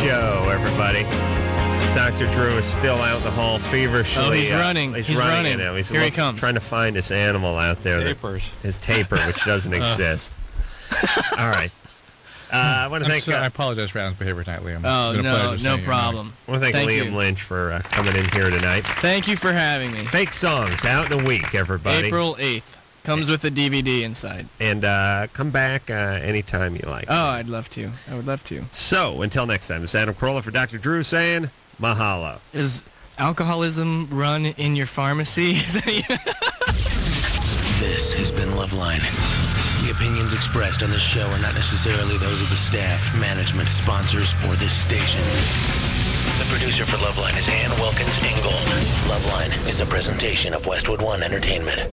show, everybody. Dr. Drew is still out in the hall feverishly. Oh, he's running. He's running now. Here he comes. Trying to find his animal out there. His taper, which doesn't exist. All right. I want to thank. I apologize for Adam's behavior tonight, Liam. No problem. I want to thank Liam Lynch for coming in here tonight. Thank you for having me. Fake Songs out in a week, everybody. April 8th. Comes with a DVD inside. And come back anytime you like. Oh, I'd love to. I would love to. So, until next time, it's Adam Carolla for Dr. Drew saying mahalo. Is alcoholism run in your pharmacy? This has been Loveline. The opinions expressed on this show are not necessarily those of the staff, management, sponsors, or this station. The producer for Loveline is Ann Wilkins Ingold. Loveline is a presentation of Westwood One Entertainment.